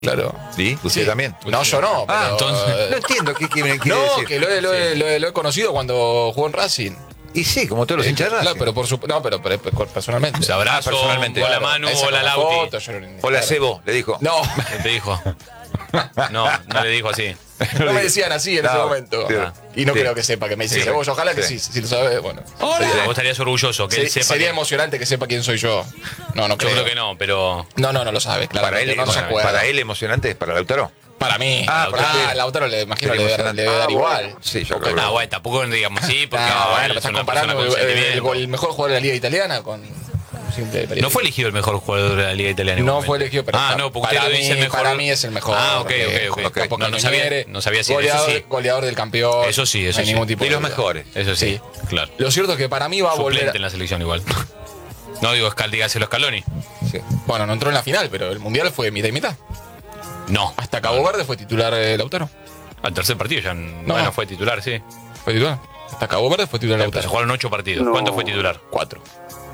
Claro. ¿Sí? ¿Usted también? No, yo no. Pero, Entonces. No entiendo qué quiere decir. No, que lo he conocido cuando jugó en Racing. Y sí, como todos los hinchas de Racing. Claro, pero por su, no, pero personalmente. Un abrazo, personalmente. hola Manu, Esa hola con la Lauti. foto, yo Hola Sebo, le dijo. No, ¿Qué te dijo? No le dijo así. no me decían así en ese No, momento. sí. Y no Sí. creo que sepa que me dice Sí. Cebolla. Ojalá que Sí. sí, si lo sabe, bueno. Vos estarías orgulloso que él sepa. Sería que- emocionante que sepa quién soy yo. No, no Yo creo. creo que no, pero. No lo sabe, claro. Para él, no se acuerda. para él emocionante, para Lautaro. Para mí. para usted. Lautaro le imagino Sería le emocionante. debe dar Bueno. igual. Sí, yo Porque- creo que Ah, bueno, tampoco digamos sí, porque Ah, bueno, él me es estás una persona comparando con sentimiento. el mejor jugador de la Liga Italiana con un simple periodista. No fue elegido el mejor jugador de la Liga Italiana. No igualmente. fue elegido, pero no, porque usted para lo dice mí, el mejor. para mí es el mejor. Ah, ok, porque ok. juega Poca No sabía si goleador, eso sí. goleador del campeón. Eso sí, eso no hay sí. ningún tipo De los duda. mejores. Eso sí, claro. Lo cierto es que para mí va a Suplente volver. en la selección igual. No digo dígaselo a Scaloni. Sí. Bueno, no entró en la final, pero el mundial fue mitad y mitad. No. Hasta Cabo Verde fue titular Lautaro. Al tercer partido ya bueno, fue titular, sí. Fue titular. Hasta Cabo Verde fue titular Se Lautaro. jugaron 8 partidos. ¿Cuánto fue titular? 4.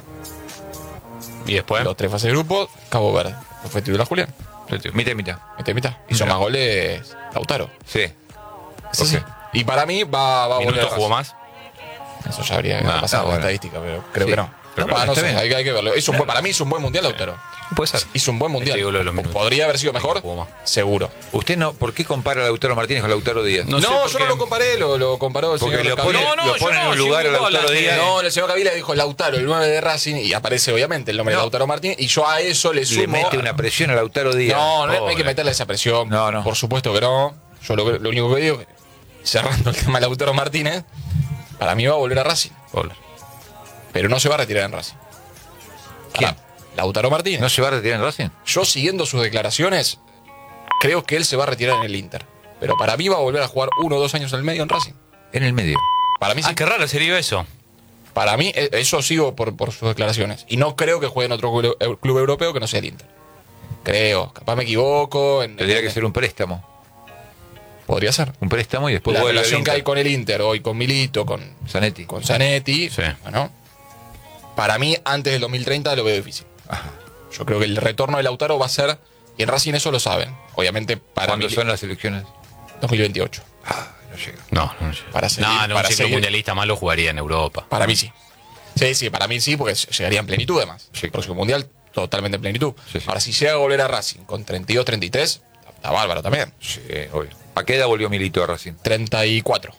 Y después. Los 3 fases de grupo, Cabo Verde. Fue titular Julián. Mitad y mitad. Mitad y mitad. Hizo más goles Lautaro. Sí. Eso sí. Y para mí va a volver. ¿Minutos a jugó Racing. más? Eso ya habría que Ah, pasar bueno. la estadística, pero creo Sí. que no. Pero No está sé, bien. hay que verlo. Para mí hizo un buen mundial, Lautaro. Puede ser. Hizo un buen mundial. Te digo lo de los minutos. Podría haber sido mejor, Jugó más. seguro. ¿Usted no? ¿Por qué compara a Lautaro Martínez con Lautaro Díaz? No sé No, por yo qué. no lo comparé, lo comparó el Porque señor lo pone, Cavila. No, lo pone yo en un no, lugar a yo digo Lautaro la que- Díaz. No, el señor Cavila dijo Lautaro, el 9 de Racing, y aparece obviamente el nombre de No. Lautaro Martínez, y yo a eso le sumo. Le mete una presión a Lautaro Díaz. No, no hay Pobre. que meterle esa presión. No, no. Por supuesto que no. Yo lo único que digo, cerrando el tema de Lautaro Martínez, para mí va a volver a Racing. Pobre. Pero no se va a retirar en Racing. ¿Quién? Ahora, Lautaro Martínez. ¿No se va a retirar en Racing? Yo siguiendo sus declaraciones, creo que él se va a retirar en el Inter. Pero para mí va a volver a jugar 1 o 2 años al medio en Racing. En el medio. Para mí sí. Ah, qué raro sería eso. Para mí, eso sigo por sus declaraciones. Y no creo que juegue en otro club europeo que no sea el Inter. Creo. Capaz me equivoco. Tendría que ser un préstamo. Podría ser. Un préstamo y después La vuelve al relación que Inter. hay con el Inter hoy, con Milito, con Zanetti. Zanetti. Sí. Bueno, para mí, antes del 2030 lo veo difícil. Yo creo que el retorno de Lautaro va a ser. Y en Racing eso lo saben. Obviamente para ¿Cuándo mí. son las elecciones? 2028. No llega. No. Para seguir- no, para un ciclo seguir. mundialista más lo jugaría en Europa. Para mí sí. Sí, para mí sí, porque llegaría en plenitud además. Sí. El próximo mundial, totalmente en plenitud. Sí, sí. Ahora, si llega a volver a Racing con 32, 33, está bárbaro también. Sí, obvio. ¿A qué edad volvió Milito a Racing? 34.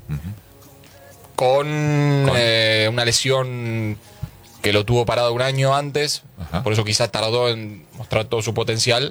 Con una lesión que lo tuvo parado un año antes. Ajá. Por eso quizás tardó en mostrar todo su potencial.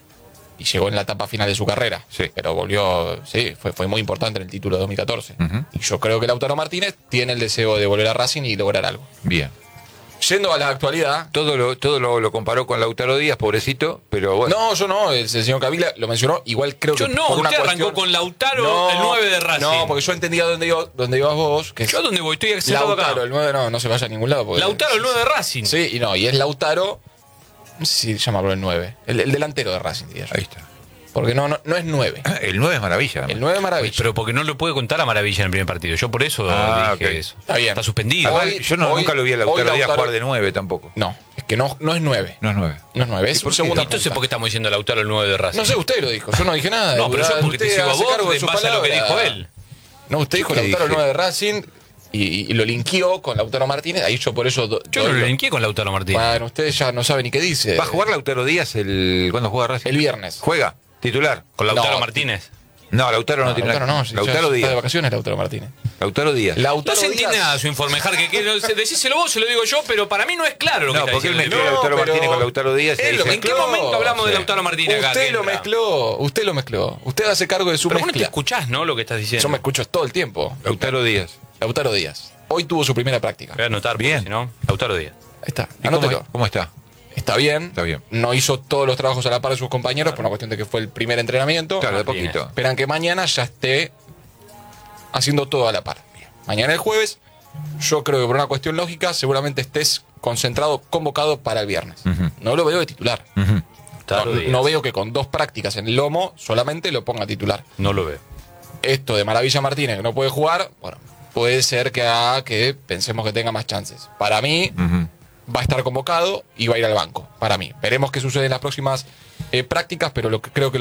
Y llegó en la etapa final de su carrera. Sí. Pero volvió, sí, fue muy importante en el título de 2014. Ujú. Y yo creo que Lautaro Martínez tiene el deseo de volver a Racing y lograr algo. Bien. Yendo a la actualidad. Todo lo comparó con Lautaro Díaz, pobrecito, pero bueno. No, yo no, el señor Cavila lo mencionó. Igual creo Yo que. no, por una usted arrancó cuestión- con Lautaro, el 9 de Racing. No, porque yo entendía dónde ibas vos. Que ¿Yo a dónde voy? Estoy sentado acá. Lautaro, el 9 no se vaya a ningún lado. porque- Lautaro, el 9 de Racing. Sí, y no, y es Lautaro. No sé si llamarlo el 9. El delantero de Racing, diría yo. Ahí está. Porque no es 9. El 9 es maravilla. El 9 es maravilla. Pero porque no lo puede contar a Maravilla en el primer partido. Yo por eso Ah, dije ok. eso. Está bien. Está suspendido. Ah, Igual, yo hoy- nunca lo vi a Lautaro hoy Díaz Lautaro- jugar de 9 tampoco. No, es que no es 9. No es 9. No es 9, es por un qué? segundo. Entonces, ¿por qué estamos diciendo Lautaro el 9 de Racing? No sé, usted lo dijo, yo no dije nada. No, pero yo porque te Usted sigo a hace vos cargo de en su base a lo que palabra. dijo él. No, usted dijo ¿Qué Lautaro el dije? 9 de Racing y lo linkeó con Lautaro Martínez. Ahí yo por eso. Yo no lo linkeé con Lautaro Martínez. Bueno, usted ya no sabe ni qué dice. ¿Va a jugar Lautaro Díaz ¿cuándo juega Racing? El viernes. ¿Juega? ¿Titular? Con Lautaro No. Martínez. No, Lautaro no, No, tiene. Lautaro no, si Lautaro ya está Díaz. de vacaciones Lautaro Martínez. Lautaro Díaz. No Lautaro se entiende Díaz- nada su informe, Jarque. Decíselo vos, se lo digo yo, pero para mí no es claro lo que No, está porque él diciendo. mezcló a Lautaro pero Martínez con Lautaro Díaz. y él lo dice- ¿En qué momento hablamos de Sí. Lautaro Martínez acá? Usted que lo entra? mezcló, usted hace cargo de su Pero vos no te mezcla. escuchás, ¿no? Lo que estás diciendo. Yo me escucho todo el tiempo. Lautaro Díaz. Lautaro Díaz. Hoy tuvo su primera práctica. Voy a anotar, Bien. bien. Si no, Lautaro Díaz. Ahí está. ¿Y cómo, Anótelo. cómo está? Está bien. Está bien. No hizo todos los trabajos a la par de sus compañeros por una cuestión de que fue el primer entrenamiento. Claro, de Martínez. poquito. Esperan que mañana ya esté haciendo todo a la par. Mañana el jueves, yo creo que por una cuestión lógica, seguramente estés concentrado, convocado para el viernes. Ujú. No lo veo de titular. Ujú. Lautaro Díaz. No veo que con 2 prácticas en el lomo solamente lo ponga titular. No lo veo. Esto de Maravilla Martínez que no puede jugar, bueno, puede ser que haga que pensemos que tenga más chances. Para mí, Ujú. va a estar convocado y va a ir al banco, para mí. Veremos qué sucede en las próximas prácticas, pero creo que